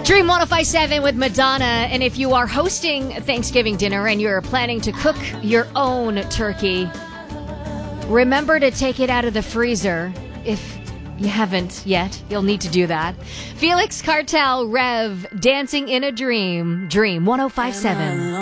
Dream 1057 with Madonna. And if you are hosting Thanksgiving dinner and you're planning to cook your own turkey, remember to take it out of the freezer. If you haven't yet, you'll need to do that. Felix Cartel, Rev, Dancing in a Dream. Dream 1057.